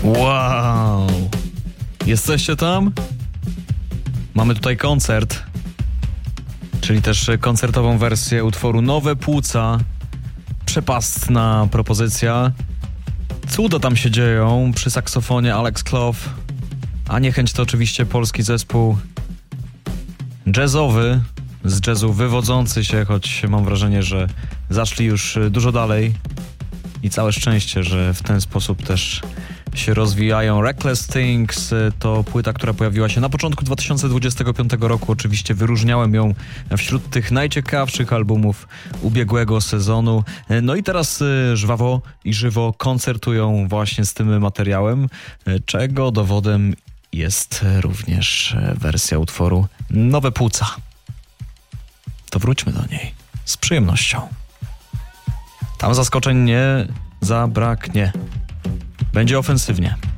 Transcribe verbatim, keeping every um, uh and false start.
Wow! Jesteście tam? Mamy tutaj koncert, czyli też koncertową wersję utworu Nowe Płuca. Przepastna propozycja. Cuda tam się dzieją przy saksofonie Alex Clough, a Niechęć to oczywiście polski zespół jazzowy, z jazzu wywodzący się, choć mam wrażenie, że zaszli już dużo dalej i całe szczęście, że w ten sposób też się rozwijają. Reckless Things to płyta, która pojawiła się na początku dwa tysiące dwudziestego piątego roku. Oczywiście wyróżniałem ją wśród tych najciekawszych albumów ubiegłego sezonu. No i teraz żwawo i żywo koncertują właśnie z tym materiałem, czego dowodem jest również wersja utworu Nowe Płuca. To wróćmy do niej z przyjemnością. Tam zaskoczeń nie zabraknie. Będzie ofensywnie.